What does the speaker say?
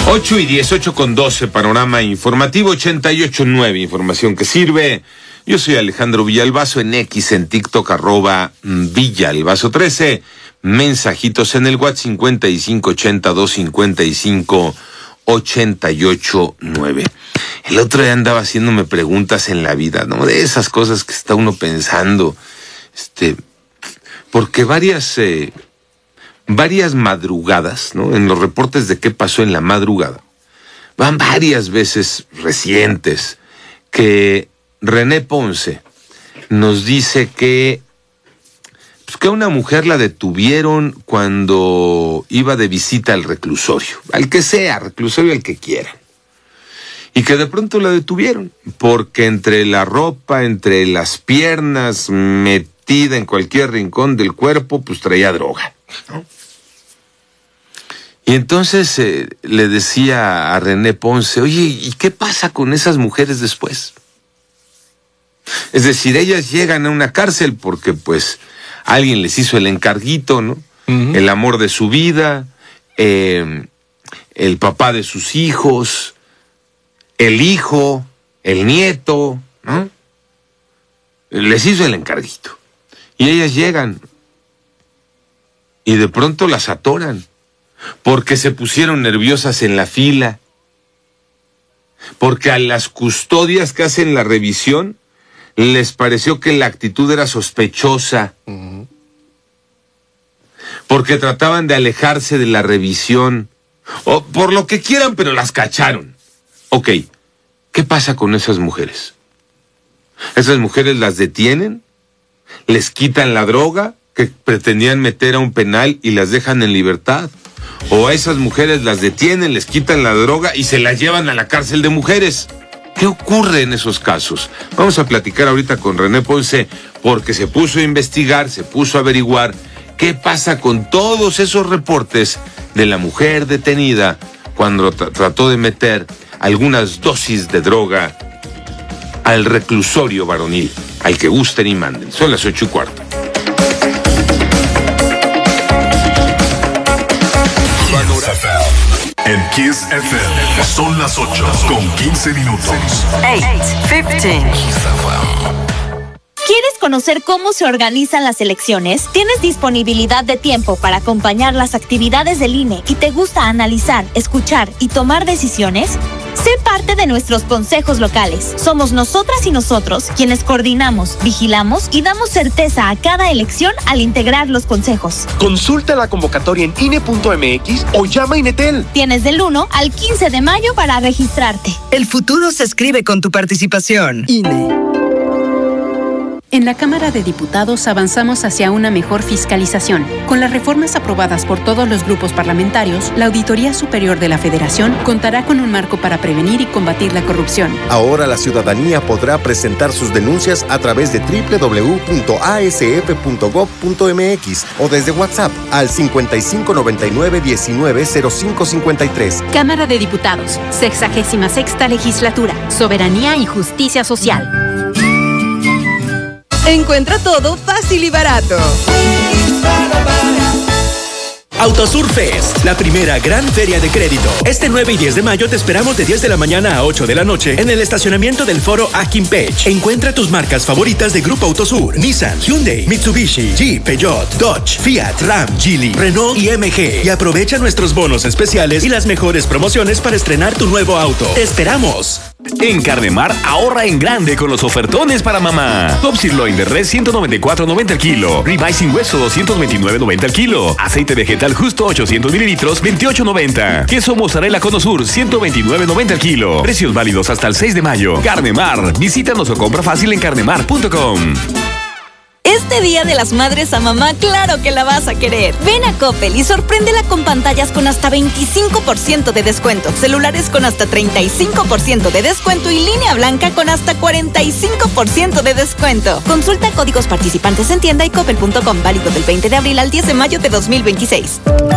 8:18 panorama informativo, 88.9, información que sirve. Yo soy Alejandro Villalbazo, en X, en TikTok, @Villalbazo13. Mensajitos en el WhatsApp 5580-255-889. El otro día andaba haciéndome preguntas en la vida, ¿no? De esas cosas que está uno pensando. Porque varias madrugadas, ¿no? En los reportes de qué pasó en la madrugada, van varias veces recientes que René Ponce nos dice que a una mujer la detuvieron cuando iba de visita al reclusorio, al que sea, reclusorio al que quiera, y que de pronto la detuvieron porque entre la ropa, entre las piernas, metida en cualquier rincón del cuerpo, pues traía droga, ¿no? Y entonces le decía a René Ponce, oye, ¿y qué pasa con esas mujeres después? Es decir, ellas llegan a una cárcel porque pues alguien les hizo el encarguito, ¿no? Uh-huh. El amor de su vida, el papá de sus hijos, el hijo, el nieto, ¿no? Les hizo el encarguito. Y ellas llegan y de pronto las atoran porque se pusieron nerviosas en la fila, porque a las custodias que hacen la revisión les pareció que la actitud era sospechosa, uh-huh, porque trataban de alejarse de la revisión, o por lo que quieran, pero las cacharon. Ok, ¿qué pasa con esas mujeres? ¿Esas mujeres las detienen? ¿Les quitan la droga que pretendían meter a un penal y las dejan en libertad? ¿O a esas mujeres las detienen, les quitan la droga y se las llevan a la cárcel de mujeres? ¿Qué ocurre en esos casos? Vamos a platicar ahorita con René Ponce, porque se puso a investigar, se puso a averiguar qué pasa con todos esos reportes de la mujer detenida cuando trató de meter algunas dosis de droga al reclusorio varonil, al que gusten y manden. Son las 8:15. En Kiss FM son las 8:15. ¿Quieres conocer cómo se organizan las elecciones? ¿Tienes disponibilidad de tiempo para acompañar las actividades del INE y te gusta analizar, escuchar y tomar decisiones? Sé parte de nuestros consejos locales. Somos nosotras y nosotros quienes coordinamos, vigilamos y damos certeza a cada elección al integrar los consejos. Consulta la convocatoria en INE.mx o llama a Inetel. Tienes del 1 al 15 de mayo para registrarte. El futuro se escribe con tu participación. INE. En la Cámara de Diputados avanzamos hacia una mejor fiscalización. Con las reformas aprobadas por todos los grupos parlamentarios, la Auditoría Superior de la Federación contará con un marco para prevenir y combatir la corrupción. Ahora la ciudadanía podrá presentar sus denuncias a través de www.asf.gov.mx o desde WhatsApp al 5599-190553. Cámara de Diputados, 66ª Legislatura, Soberanía y Justicia Social. Encuentra todo fácil y barato. Autosur Fest, la primera gran feria de crédito. Este 9 y 10 de mayo te esperamos de 10 de la mañana a 8 de la noche en el estacionamiento del Foro Aquimpech. Encuentra tus marcas favoritas de Grupo Autosur: Nissan, Hyundai, Mitsubishi, Jeep, Peugeot, Dodge, Fiat, Ram, Geely, Renault y MG. Y aprovecha nuestros bonos especiales y las mejores promociones para estrenar tu nuevo auto. ¡Te esperamos! En Carnemar, ahorra en grande con los ofertones para mamá. Top Sirloin de res, $194.90 al kilo. Ribeye sin hueso, $229.90 al kilo. Aceite vegetal justo, 800 mililitros, $28.90. Queso mozzarella Conosur, $129.90 al kilo. Precios válidos hasta el 6 de mayo. Carnemar. Visítanos o compra fácil en carnemar.com. Este Día de las Madres a mamá, claro que la vas a querer. Ven a Coppel y sorpréndela con pantallas con hasta 25% de descuento, celulares con hasta 35% de descuento y línea blanca con hasta 45% de descuento. Consulta códigos participantes en tienda y coppel.com, válido del 20 de abril al 10 de mayo de 2026.